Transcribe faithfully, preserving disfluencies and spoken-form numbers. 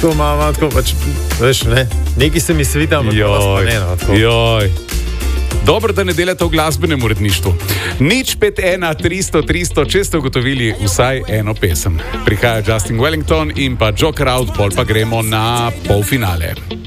To imamo tako, pač, veš, ne, neki se mi svita, ampak Joj, ne, no, tako. joj. Dobro, da ne delate v glasbenem uredništvu. Nič pet ena tristo tristo, če ste ugotovili vsaj eno pesem. Prihaja Justin Wellington in pa Joker Out, pol pa gremo na polfinale.